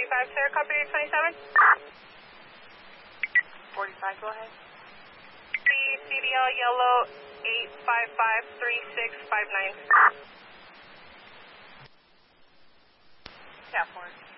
45, sir. Copy 27. 45, go ahead. CDL yellow 8553659. Yeah, 4.